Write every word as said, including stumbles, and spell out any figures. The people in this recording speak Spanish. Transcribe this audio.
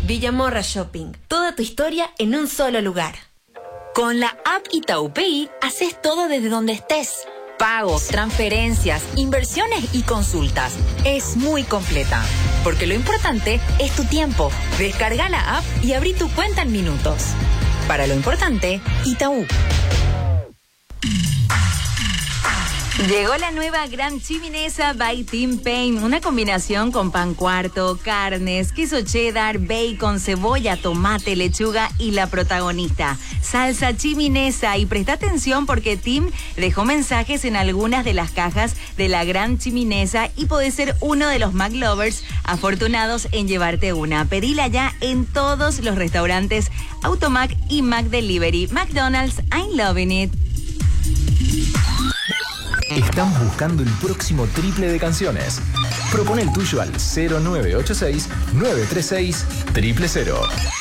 Villamorra Shopping. Toda tu historia en un solo lugar. Con la app Itaú Pay, haces todo desde donde estés. Pagos, transferencias, inversiones y consultas. Es muy completa. Porque lo importante es tu tiempo. Descarga la app y abrí tu cuenta en minutos. Para lo importante, Itaú. Llegó la nueva Gran Chiminesa by Tim Payne, una combinación con pan cuarto, carnes, queso cheddar, bacon, cebolla, tomate, lechuga y la protagonista, salsa chiminesa. Y presta atención porque Tim dejó mensajes en algunas de las cajas de la Gran Chiminesa y podés ser uno de los McLovers afortunados en llevarte una. Pedila ya en todos los restaurantes Automac y McDelivery. McDonald's, I'm loving it. Estamos buscando el próximo triple de canciones. Propone el tuyo al cero nueve ocho seis, nueve tres seis, cero cero cero.